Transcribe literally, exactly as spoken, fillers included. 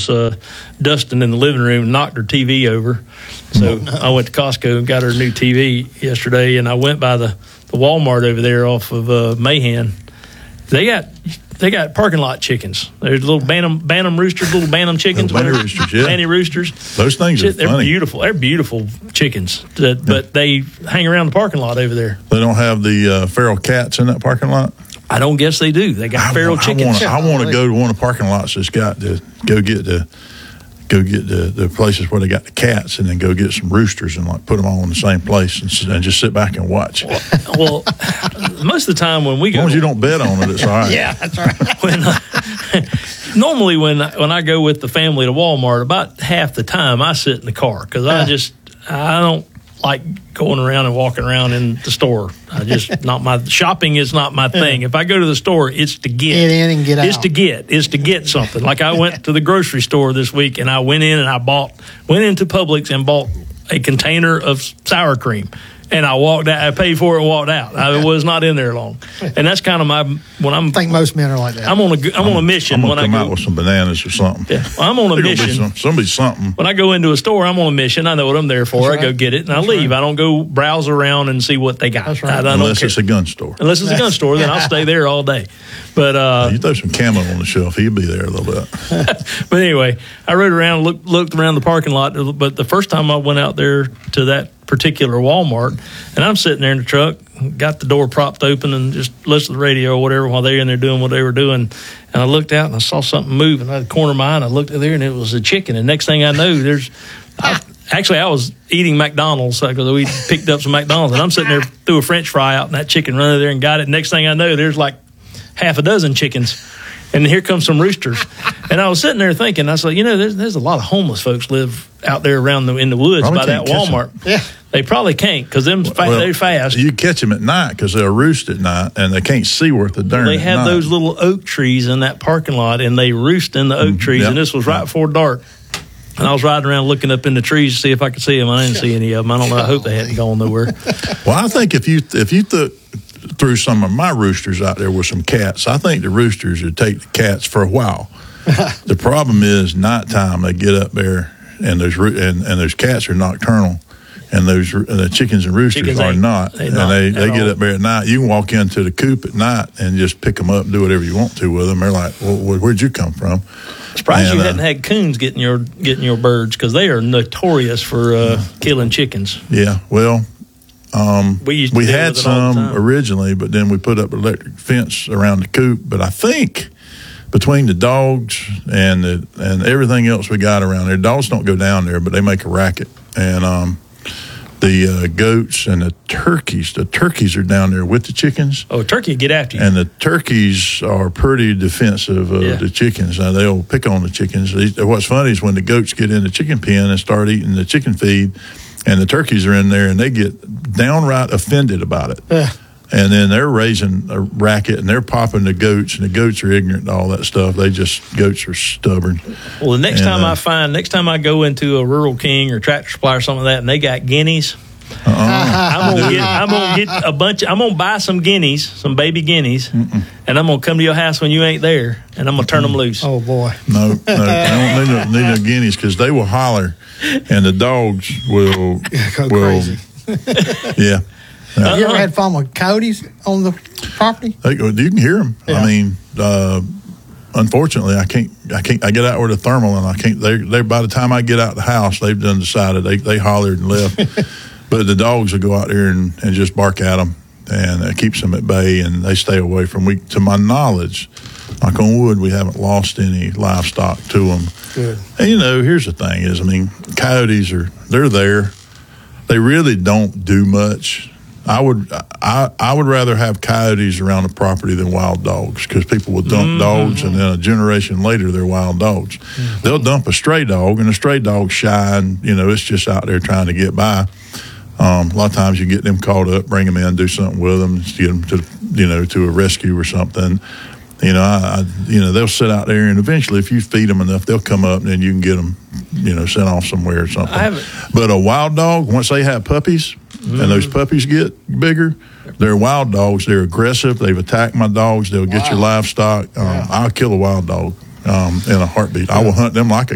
was uh, dusting in the living room and knocked her T V over. So I went to Costco and got her a new T V yesterday, and I went by the, the Walmart over there off of uh, Mahan. They got they got parking lot chickens. There's little bantam bantam roosters, little bantam chickens. Banty roosters, yeah. Banty roosters. Those things Shit, are they're funny. beautiful. They're beautiful chickens, that, Yeah. but they hang around the parking lot over there. They don't have the uh, feral cats in that parking lot? I don't guess they do. They got feral I, chickens. I want to go to one of the parking lots that's got to go get the go get the, the places where they got the cats, and then go get some roosters and like put them all in the same place and, s- and just sit back and watch. As Well, most of the time when we go, long as you don't bet on it, it's all right. Yeah, that's right. when uh, normally when when I go with the family to Walmart, about half the time I sit in the car because I Yeah. just I don't like going around and walking around in the store. I just not my shopping is not my thing. If I go to the store, it's to get, Get in and get It's out. to get. It's to get something. Like I went to the grocery store this week and I went in and I bought went into Publix and bought a container of sour cream. And I walked out. I paid for it and walked out. I was not in there long. And that's kind of my when I'm I think most men are like that. I'm on a I'm on a mission I'm gonna when I come go. out with some bananas or something. Yeah, well, I'm on a There gonna be mission. some, somebody something. When I go into a store, I'm on a mission. I know what I'm there for. That's I go right. get it and I That's leave. right. I don't go browse around and see what they got. That's right. I, I don't Unless care. it's a gun store. Unless it's a gun store, then I'll stay there all day. But uh, You throw some camo on the shelf, he'll be there a little bit. but anyway, I rode around, looked looked around the parking lot. But the first time I went out there to that particular Walmart, and I'm sitting there in the truck, got the door propped open, and just listened to the radio or whatever while they were in there doing what they were doing. And I looked out and I saw something move, and I had the corner of my eye, and I looked at there, and it was a chicken. And next thing I know, there's I, actually I was eating McDonald's because we picked up some McDonald's, and I'm sitting there threw a French fry out, and that chicken ran over there and got it. Next thing I know, there's like half a dozen chickens. And here comes some roosters. And I was sitting there thinking, I said, you know, there's, there's a lot of homeless folks live out there around the in the woods Probably by that can't catch 'em. Walmart. Yeah. They probably can't because them fa- Well, they're fast. You catch them at night because they'll roost at night and they can't see worth the darn. They at have night. those little oak trees in that parking lot, and they roost in the oak trees. yep. And this was right before dark. And I was riding around looking up in the trees to see if I could see them. I didn't see any of them. I don't know. I hope they hadn't gone nowhere. Well, I think if you if you th- threw some of my roosters out there with some cats, I think the roosters would take the cats for a while. The problem is nighttime. They get up there and those roo- and, and those cats are nocturnal, and those ro- the chickens and roosters Chickens are ain't- not. they and not they, at they get all. up there at night. You can walk into the coop at night and just pick them up and do whatever you want to with them. They're like, well, wh- where'd you come from? Surprised And, you uh, hadn't had coons getting your getting your birds because they are notorious for uh, killing chickens. Yeah, well, um, We used to we deal had with it all the some time. originally, but then we put up an electric fence around the coop. But I think between the dogs and the and everything else we got around there, dogs don't go down there, but they make a racket. And um, the uh, goats and the turkeys, the turkeys are down there with the chickens. Oh, turkey would get after you. And the turkeys are pretty defensive of Yeah. the chickens. Now, they'll pick on the chickens. They- What's funny is when the goats get in the chicken pen and start eating the chicken feed, and the turkeys are in there, and they get downright offended about it. Yeah. And then they're raising a racket, and they're popping the goats, and the goats are ignorant to all that stuff. They just, goats are stubborn. Well, the next And, time uh, I find, next time I go into a Rural King or Tractor Supply or something like that, and they got guineas, Uh-uh. I'm gonna get, I'm gonna get a bunch. I'm gonna buy some guineas, some baby guineas, and I'm gonna come to your house when you ain't there, and I'm gonna turn them loose. Oh boy. No, no, they don't need no, need no guineas because they will holler, and the dogs will Go will crazy. yeah. Have you ever had fun with coyotes on the property? They, you can hear them. Yeah. I mean, uh, unfortunately, I can't. I can't. I get out with a thermal, and I can't. They. They. By the time I get out the house, they've done decided they. They hollered and left. But the dogs will go out there and, and just bark at them, and it keeps them at bay, and they stay away from. We, to my knowledge, knock on wood, we haven't lost any livestock to them. Good. And you know, here's the thing: is I mean, coyotes are they're there. They really don't do much. I would I, I would rather have coyotes around the property than wild dogs because people will dump Mm-hmm. dogs and then a generation later they're wild dogs. Mm-hmm. They'll dump a stray dog and a stray dog's shy and you know it's just out there trying to get by. Um, a lot of times you get them caught up, bring them in, do something with them, get them to you know to a rescue or something. You know, I, I you know they'll sit out there and eventually if you feed them enough, they'll come up and then you can get them you know sent off somewhere or something. I haven't- But a wild dog, once they have puppies. Mm-hmm. And those puppies get bigger. They're wild dogs. They're aggressive. They've attacked my dogs. They'll get Wow. your livestock. Um, Yeah. I'll kill a wild dog um, in a heartbeat. I will hunt them like a